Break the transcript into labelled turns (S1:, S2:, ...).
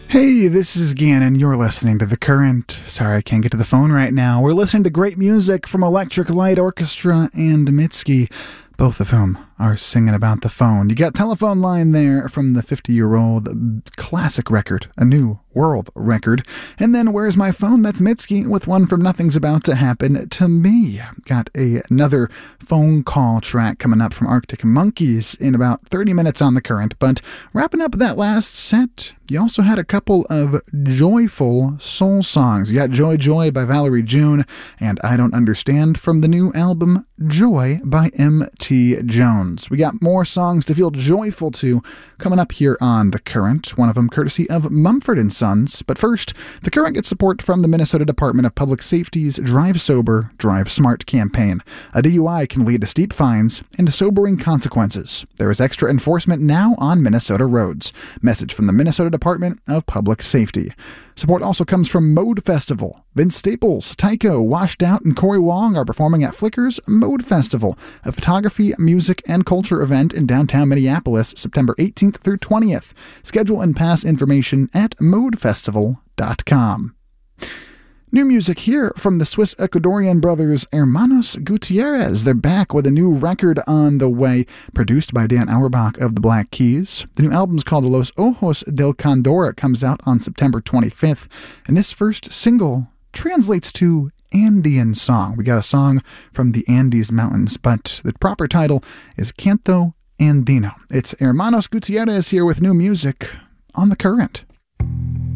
S1: Hey, this is Gannon. You're listening to The Current. Sorry I can't get to the phone right now. We're listening to great music from Electric Light Orchestra and Mitski, both of whom are singing about the phone. You got Telephone Line there from the 50-year-old classic record, a new world record. And then Where's My Phone? That's Mitski with one from Nothing's About to Happen to Me. Got another phone call track coming up from Arctic Monkeys in about 30 minutes on The Current. But wrapping up that last set, you also had a couple of joyful soul songs. You got Joy Joy by Valerie June and I Don't Understand from the new album Joy by M.T. Jones. We got more songs to feel joyful to coming up here on The Current, one of them courtesy of Mumford & Sons. But first, The Current gets support from the Minnesota Department of Public Safety's Drive Sober, Drive Smart campaign. A DUI can lead to steep fines and sobering consequences. There is extra enforcement now on Minnesota roads. Message from the Minnesota Department of Public Safety. Support also comes from Mode Festival. Vince Staples, Tycho, Washed Out, and Corey Wong are performing at Flicker's Mode Festival, a photography, music, and culture event in downtown Minneapolis, September 18th through 20th. Schedule and pass information at modefestival.com. New music here from the Swiss-Ecuadorian brothers Hermanos Gutierrez. They're back with a new record on the way, produced by Dan Auerbach of the Black Keys. The new album's called Los Ojos del Condor. It comes out on September 25th, and this first single translates to Andean song. We got a song from the Andes Mountains, but the proper title is Canto Andino. It's Hermanos Gutierrez here with new music on The Current.